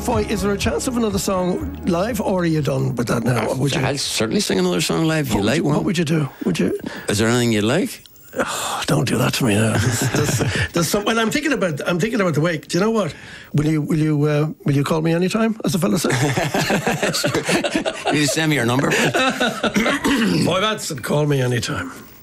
Foy, is there a chance of another song live, or are you done with that now? I'll certainly sing another song live. You like one? What would you do? Is there anything you'd like? Oh, don't do that to me now. Well, I'm thinking about the wake. Do you know what? Will you call me anytime, as the fella said? Sure. You just send me your number. Foy Madsen, call me anytime.